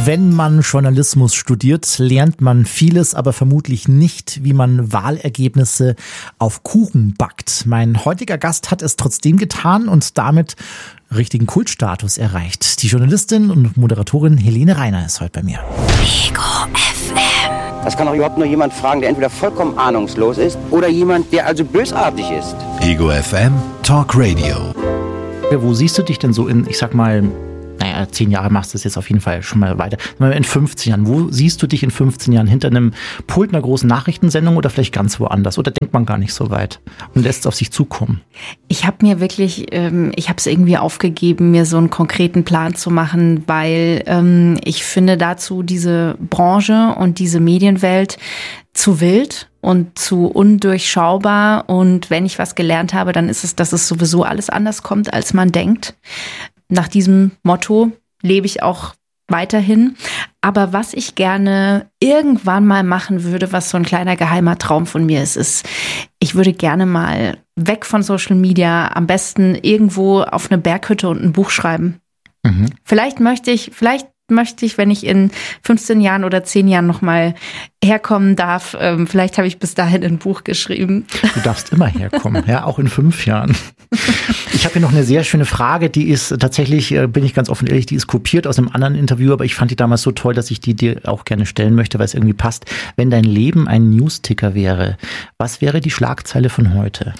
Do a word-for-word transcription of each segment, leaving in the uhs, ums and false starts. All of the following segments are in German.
Wenn man Journalismus studiert, lernt man vieles, aber vermutlich nicht, wie man Wahlergebnisse auf Kuchen backt. Mein heutiger Gast hat es trotzdem getan und damit richtigen Kultstatus erreicht. Die Journalistin und Moderatorin Helene Reiner ist heute bei mir. Ego F M. Das kann doch überhaupt nur jemand fragen, der entweder vollkommen ahnungslos ist oder jemand, der also bösartig ist. Ego F M Talk Radio. Wo siehst du dich denn so in, ich sag mal, naja, zehn Jahre machst du es jetzt auf jeden Fall schon mal weiter. In fünfzehn Jahren, wo siehst du dich in fünfzehn Jahren? Hinter einem Pult einer großen Nachrichtensendung oder vielleicht ganz woanders? Oder denkt man gar nicht so weit und lässt es auf sich zukommen? Ich habe mir wirklich, ähm, ich habe es irgendwie aufgegeben, mir so einen konkreten Plan zu machen, weil ähm, ich finde dazu diese Branche und diese Medienwelt zu wild und zu undurchschaubar. Und wenn ich was gelernt habe, dann ist es, dass es sowieso alles anders kommt, als man denkt. Nach diesem Motto lebe ich auch weiterhin. Aber was ich gerne irgendwann mal machen würde, was so ein kleiner geheimer Traum von mir ist, ist, ich würde gerne mal weg von Social Media, am besten irgendwo auf eine Berghütte und ein Buch schreiben. Mhm. Vielleicht möchte ich, vielleicht möchte ich, wenn ich in fünfzehn Jahren oder zehn Jahren nochmal herkommen darf, ähm, vielleicht habe ich bis dahin ein Buch geschrieben. Du darfst immer herkommen, ja, auch in fünf Jahren. Ich habe hier noch eine sehr schöne Frage, die ist tatsächlich, bin ich ganz offen ehrlich, die ist kopiert aus einem anderen Interview, aber ich fand die damals so toll, dass ich die dir auch gerne stellen möchte, weil es irgendwie passt. Wenn dein Leben ein Newsticker wäre, was wäre die Schlagzeile von heute?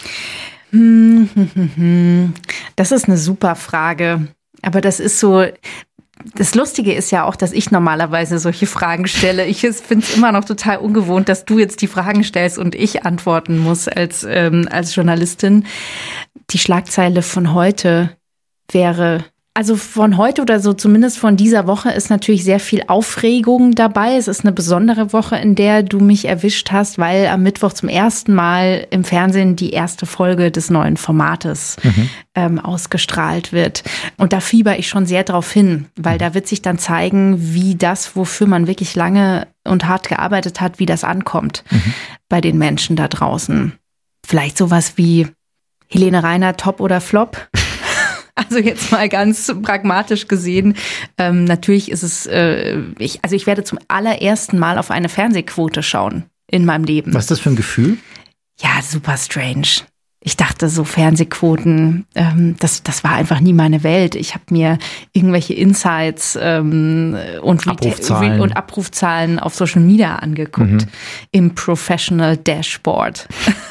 Das ist eine super Frage, aber das ist so... Das Lustige ist ja auch, dass ich normalerweise solche Fragen stelle. Ich finde es immer noch total ungewohnt, dass du jetzt die Fragen stellst und ich antworten muss als, ähm, als Journalistin. Die Schlagzeile von heute wäre, also von heute oder so zumindest von dieser Woche ist natürlich sehr viel Aufregung dabei. Es ist eine besondere Woche, in der du mich erwischt hast, weil am Mittwoch zum ersten Mal im Fernsehen die erste Folge des neuen Formates mhm. ähm, ausgestrahlt wird. Und da fieber ich schon sehr drauf hin, weil da wird sich dann zeigen, wie das, wofür man wirklich lange und hart gearbeitet hat, wie das ankommt mhm. bei den Menschen da draußen. Vielleicht sowas wie Helene Reiner, Top oder Flop? Also jetzt mal ganz pragmatisch gesehen, ähm, natürlich ist es, äh, ich, also ich werde zum allerersten Mal auf eine Fernsehquote schauen in meinem Leben. Was ist das für ein Gefühl? Ja, super strange. Ich dachte, so Fernsehquoten, ähm, das, das war einfach nie meine Welt. Ich habe mir irgendwelche Insights ähm, und, Abrufzahlen. und Abrufzahlen auf Social Media angeguckt. Mhm. Im Professional Dashboard.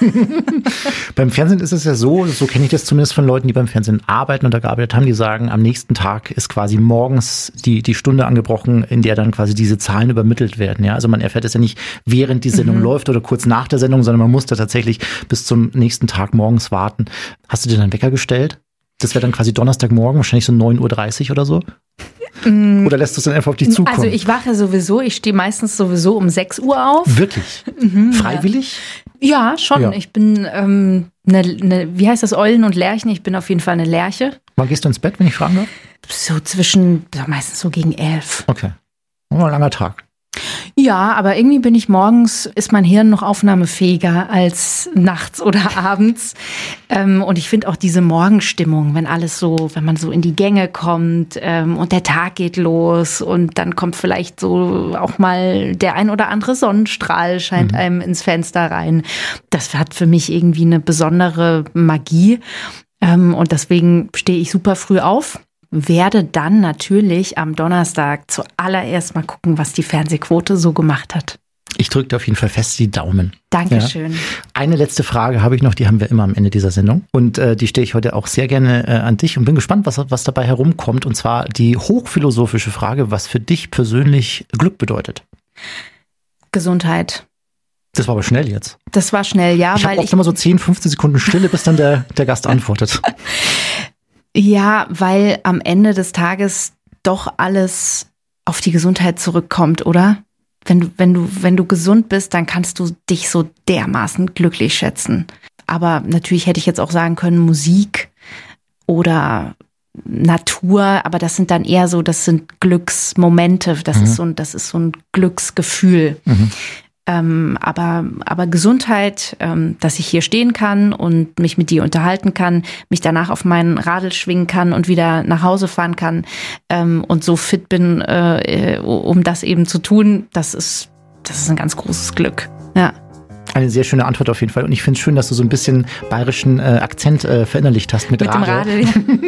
Beim Fernsehen ist es ja so, so kenne ich das zumindest von Leuten, die beim Fernsehen arbeiten oder gearbeitet haben, die sagen, am nächsten Tag ist quasi morgens die, die Stunde angebrochen, in der dann quasi diese Zahlen übermittelt werden. Ja, also man erfährt es ja nicht, während die Sendung mhm. läuft oder kurz nach der Sendung, sondern man muss da tatsächlich bis zum nächsten Tag morgens warten. Hast du dir dann Wecker gestellt? Das wäre dann quasi Donnerstagmorgen, wahrscheinlich so neun Uhr dreißig oder so? Mm. Oder lässt du es dann einfach auf dich zukommen? Also ich wache sowieso, ich stehe meistens sowieso um sechs Uhr auf. Wirklich? Mhm, Freiwillig? Ja, schon. Ja. Ich bin, ähm, ne, ne, wie heißt das, Eulen und Lerchen? Ich bin auf jeden Fall eine Lerche. Wann gehst du ins Bett, wenn ich fragen darf? So zwischen, meistens so gegen elf. Okay. Ein langer Tag. Ja, aber irgendwie bin ich morgens, ist mein Hirn noch aufnahmefähiger als nachts oder abends. Ähm, und ich finde auch diese Morgenstimmung, wenn alles so, wenn man so in die Gänge kommt ähm, und der Tag geht los und dann kommt vielleicht so auch mal der ein oder andere Sonnenstrahl scheint mhm. einem ins Fenster rein. Das hat für mich irgendwie eine besondere Magie. Ähm, und deswegen stehe ich super früh auf. Werde dann natürlich am Donnerstag zuallererst mal gucken, was die Fernsehquote so gemacht hat. Ich drücke dir auf jeden Fall fest die Daumen. Dankeschön. Ja. Eine letzte Frage habe ich noch, die haben wir immer am Ende dieser Sendung. Und äh, die stelle ich heute auch sehr gerne äh, an dich und bin gespannt, was, was dabei herumkommt. Und zwar die hochphilosophische Frage, was für dich persönlich Glück bedeutet. Gesundheit. Das war aber schnell jetzt. Das war schnell, ja. Ich habe oft ich immer so zehn, fünfzehn Sekunden Stille, bis dann der, der Gast antwortet. Ja, weil am Ende des Tages doch alles auf die Gesundheit zurückkommt, oder? Wenn du, wenn du, wenn du gesund bist, dann kannst du dich so dermaßen glücklich schätzen. Aber natürlich hätte ich jetzt auch sagen können, Musik oder Natur, aber das sind dann eher so, das sind Glücksmomente, das mhm. ist so ein, das ist so ein Glücksgefühl. Mhm. Ähm, aber, aber Gesundheit, ähm, dass ich hier stehen kann und mich mit dir unterhalten kann, mich danach auf meinen Radl schwingen kann und wieder nach Hause fahren kann ähm, und so fit bin, äh, um das eben zu tun, das ist, das ist ein ganz großes Glück. Ja. Eine sehr schöne Antwort auf jeden Fall. Und ich finde es schön, dass du so ein bisschen bayerischen äh, Akzent äh, verinnerlicht hast mit, mit Radl. Dem Radl,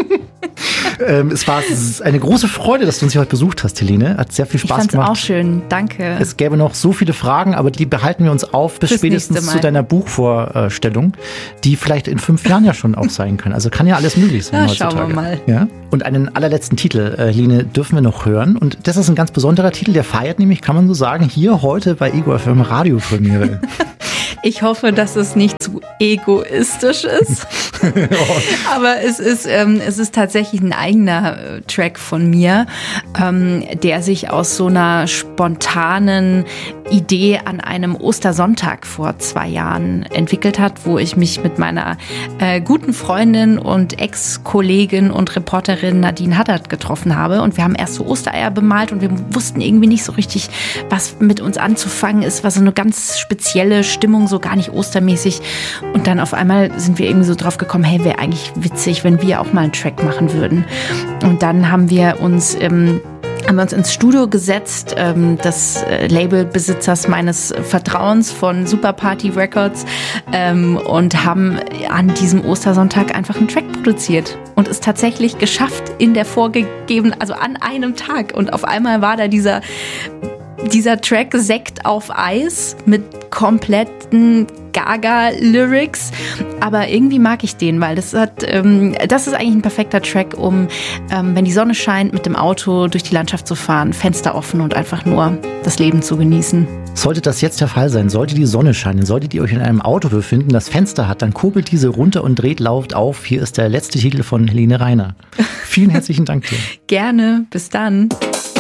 ja. ähm, es war eine große Freude, dass du uns hier heute besucht hast, Helene. Hat sehr viel Spaß ich gemacht. auch schön, danke. Es gäbe noch so viele Fragen, aber die behalten wir uns auf bis Fürs spätestens zu deiner Buchvorstellung, die vielleicht in fünf Jahren ja schon auch sein können. Also kann ja alles möglich sein ja, heutzutage. Schauen wir mal. Ja? Und einen allerletzten Titel, äh, Helene, dürfen wir noch hören. Und das ist ein ganz besonderer Titel, der feiert nämlich, kann man so sagen, hier heute bei Ego F M Radiopremiere. Ich hoffe, dass es nicht zu egoistisch ist. Aber es ist, ähm, es ist tatsächlich ein eigener äh, Track von mir, ähm, der sich aus so einer spontanen Idee an einem Ostersonntag vor zwei Jahren entwickelt hat, wo ich mich mit meiner äh, guten Freundin und Ex-Kollegin und Reporterin Nadine Haddad getroffen habe. Und wir haben erst so Ostereier bemalt und wir wussten irgendwie nicht so richtig, was mit uns anzufangen ist, was so eine ganz spezielle Stimmung, so gar nicht ostermäßig. Und dann auf einmal sind wir irgendwie so drauf gekommen, hey, wäre eigentlich witzig, wenn wir auch mal einen Track machen würden. Und dann haben wir uns ähm, haben wir uns ins Studio gesetzt, ähm, des äh, Labelbesitzers meines Vertrauens von Super Party Records, ähm, und haben an diesem Ostersonntag einfach einen Track produziert und es tatsächlich geschafft in der vorgegebenen, also an einem Tag. Und auf einmal war da dieser Dieser Track Sekt auf Eis mit kompletten Gaga-Lyrics, aber irgendwie mag ich den, weil das hat, ähm, das ist eigentlich ein perfekter Track, um, ähm, wenn die Sonne scheint, mit dem Auto durch die Landschaft zu fahren, Fenster offen und einfach nur das Leben zu genießen. Sollte das jetzt der Fall sein, sollte die Sonne scheinen, solltet ihr euch in einem Auto befinden, das Fenster hat, dann kurbelt diese runter und dreht laut auf. Hier ist der letzte Titel von Helene Reiner. Vielen herzlichen Dank dir. Gerne, bis dann.